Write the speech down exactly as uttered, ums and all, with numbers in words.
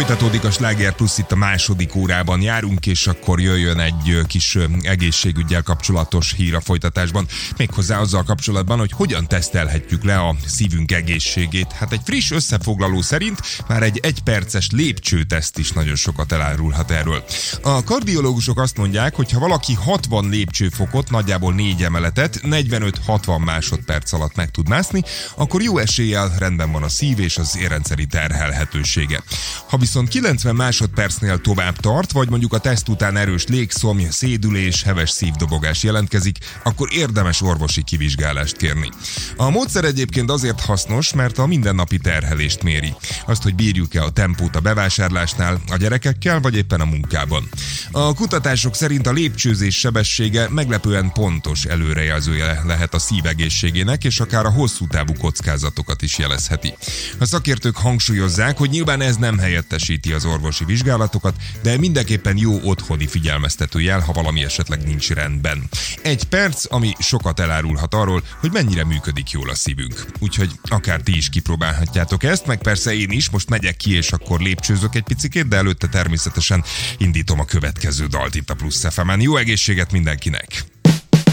Folytatódik a Sláger Plusz, itt a második órában járunk, és akkor jöjjön egy kis egészségüggyel kapcsolatos hír a folytatásban. Méghozzá azzal kapcsolatban, hogy hogyan tesztelhetjük le a szívünk egészségét. Hát egy friss összefoglaló szerint már egy egyperces lépcsőteszt is nagyon sokat elárulhat erről. A kardiológusok azt mondják, hogy ha valaki hatvan lépcsőfokot, nagyjából négy emeletet, negyvenöt-hatvan másodperc alatt meg tud mászni, akkor jó eséllyel rendben van a szív és az érrendszeri terhelhetősége. Ha viszont kilencven másodpercnél tovább tart, vagy mondjuk a teszt után erős légszomj, szédülés, heves szívdobogás jelentkezik, akkor érdemes orvosi kivizsgálást kérni. A módszer egyébként azért hasznos, mert a mindennapi terhelést méri. Azt, hogy bírjuk-e a tempót a bevásárlásnál, a gyerekekkel, vagy éppen a munkában. A kutatások szerint a lépcsőzés sebessége meglepően pontos előrejelzője lehet a szív egészségének, és akár a hosszú távú kockázatokat is jelezheti. A szakértők hangsúlyozzák, hogy nyilván ez nem helyettesíti az orvosi vizsgálatokat, de mindenképpen jó otthoni figyelmeztető jel, ha valami esetleg nincs rendben. Egy perc, ami sokat elárulhat arról, hogy mennyire működik jól a szívünk. Úgyhogy akár ti is kipróbálhatjátok ezt, meg persze én is, most megyek ki és akkor lépcsőzök egy picikét, de előtte természetesen indítom a következő dalt itt a Plusz ef emen. Jó egészséget mindenkinek!